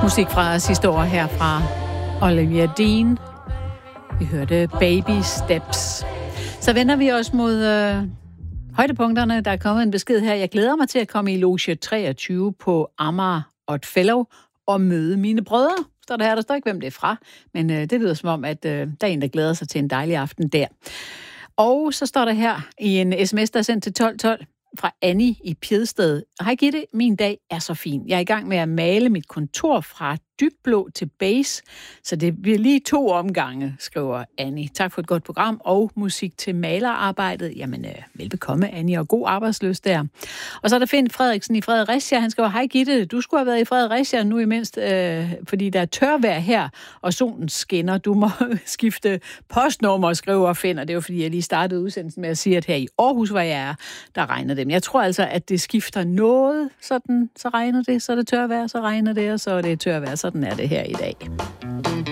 Musik fra sidste år her fra Olivia Dean. Vi hørte Baby Steps. Så vender vi os mod højdepunkterne. Der er kommet en besked her. Jeg glæder mig til at komme i loge 23 på Amager Oddfellow og møde mine brødre. Står der her, der står ikke, hvem det er fra, men det lyder som om, at der er en, der glæder sig til en dejlig aften der. Og så står der her i en sms, der er sendt til 1212 fra Annie i Pjedsted. Hej Gitte, min dag er så fin. Jeg er i gang med at male mit kontor fra dybblå til beige, så det bliver lige 2 omgange, skriver Annie. Tak for et godt program og musik til malerarbejdet. Jamen, velbekomme Annie, og god arbejdslyst der. Og så er der Finn Frederiksen i Fredericia. Han skriver, hej Gitte, du skulle have været i Fredericia nu imens, fordi der er tørvejr her, og solen skinner. Du må skifte postnummer, skriver Finn, og det er jo fordi, jeg lige startede udsendelsen med at sige, at her i Aarhus, hvor jeg er, der regner det. Men jeg tror altså, at det skifter noget, sådan, så regner det, så er det tørvejr, så regner det, og så er det tørvejr. Sådan er det her i dag.